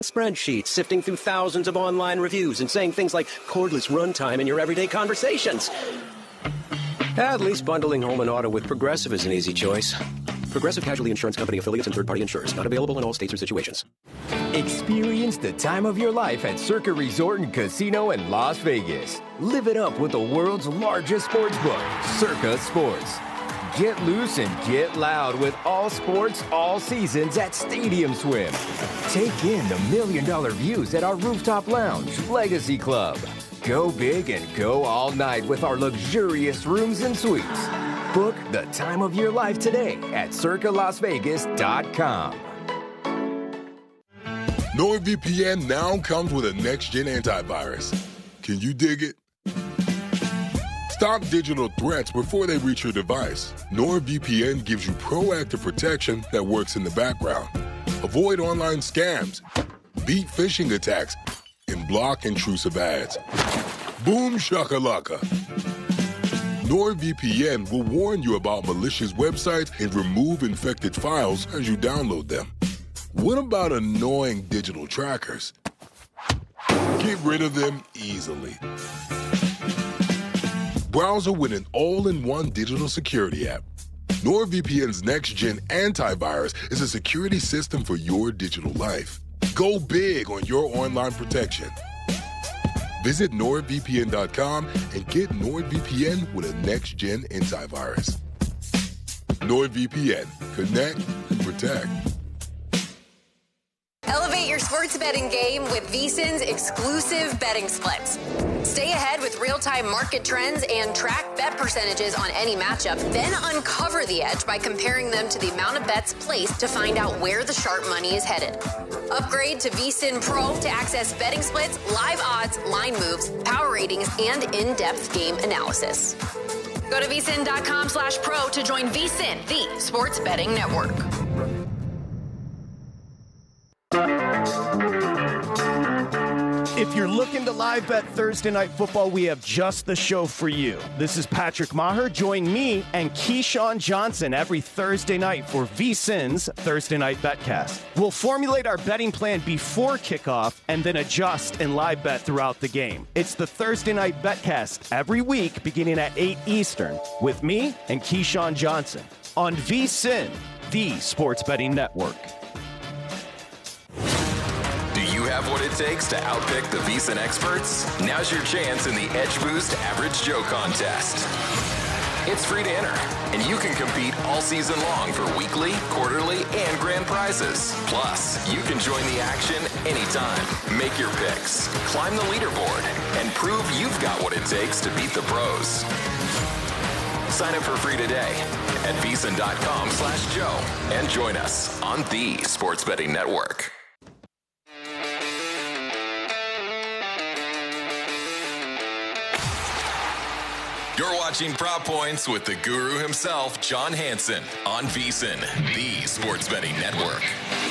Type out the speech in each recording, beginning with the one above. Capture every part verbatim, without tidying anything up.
spreadsheets, sifting through thousands of online reviews and saying things like cordless runtime in your everyday conversations. At least bundling home and auto with Progressive is an easy choice. Progressive Casualty Insurance Company affiliates and third-party insurers. Not available in all states or situations. Experience the time of your life at Circa Resort and Casino in Las Vegas. Live it up with the world's largest sports book, Circa Sports. Get loose and get loud with all sports, all seasons at Stadium Swim. Take in the million-dollar views at our rooftop lounge, Legacy Club. Go big and go all night with our luxurious rooms and suites. Book the time of your life today at circa las vegas dot com. NordVPN now comes with a next-gen antivirus. Can you dig it? Stop digital threats before they reach your device. NordVPN gives you proactive protection that works in the background. Avoid online scams, beat phishing attacks, and block intrusive ads. Boom shakalaka. NordVPN will warn you about malicious websites and remove infected files as you download them. What about annoying digital trackers? Get rid of them easily. Browser with an all-in-one digital security app. NordVPN's next-gen antivirus is a security system for your digital life. Go big on your online protection. Visit nord v p n dot com and get NordVPN with a next-gen antivirus. NordVPN. Connect and protect. Elevate your sports betting game with VSiN's exclusive betting splits. Stay ahead with real-time market trends and track bet percentages on any matchup. Then uncover the edge by comparing them to the amount of bets placed to find out where the sharp money is headed. Upgrade to VSiN Pro to access betting splits, live odds, line moves, power ratings, and in-depth game analysis. Go to vsin.com slash pro to join VSiN, the sports betting network. If you're looking to live bet Thursday Night Football, we have just the show for you. This is Patrick Maher. Join me and Keyshawn Johnson every Thursday night for VSiN's Thursday Night Betcast. We'll formulate our betting plan before kickoff and then adjust and live bet throughout the game. It's the Thursday Night Betcast every week beginning at eight Eastern with me and Keyshawn Johnson on VSiN, the sports betting network. Have what it takes to outpick the VSiN experts? Now's your chance in the Edge Boost Average Joe contest. It's free to enter, and you can compete all season long for weekly, quarterly, and grand prizes. Plus, you can join the action anytime. Make your picks, climb the leaderboard, and prove you've got what it takes to beat the pros. Sign up for free today at vsin.com slash Joe and join us on the Sports Betting Network. You're watching Prop Points with the guru himself, John Hansen, on VSiN, the sports betting network.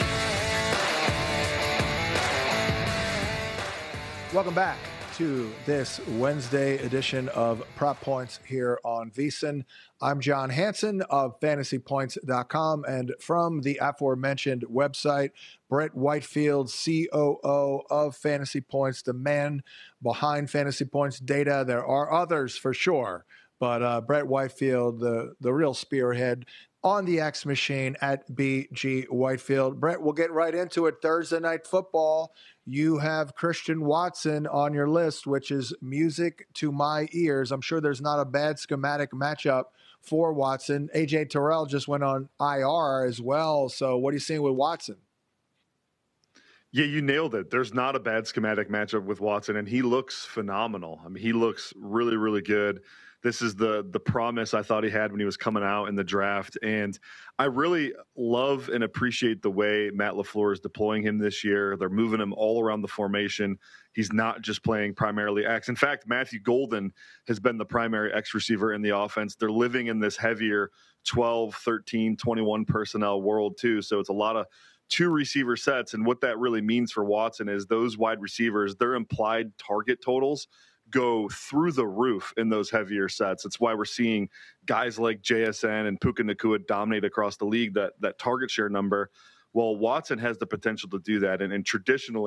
Welcome back to this Wednesday edition of Prop Points here on VSiN. I'm John Hansen of fantasy points dot com, and from the aforementioned website, Brett Whitefield, C O O of Fantasy Points, the man behind Fantasy Points data. There are others for sure, but uh, Brett Whitefield, the, the real spearhead on the X machine at B G Whitefield. Brett, we'll get right into it. Thursday Night Football. You have Christian Watson on your list, which is music to my ears. I'm sure there's not a bad schematic matchup for Watson. A J Terrell just went on I R as well. So what are you seeing with Watson? Yeah, you nailed it. There's not a bad schematic matchup with Watson, and he looks phenomenal. I mean, he looks really, really good. This is the the promise I thought he had when he was coming out in the draft. And I really love and appreciate the way Matt LaFleur is deploying him this year. They're moving him all around the formation. He's not just playing primarily X. In fact, Matthew Golden has been the primary X receiver in the offense. They're living in this heavier twelve, thirteen, twenty-one personnel world too. So it's a lot of two receiver sets. And what that really means for Watson is those wide receivers, their implied target totals go through the roof in those heavier sets. It's why we're seeing guys like J S N and Puka Nacua dominate across the league, that that target share number. Well, Watson has the potential to do that. And, and traditionally,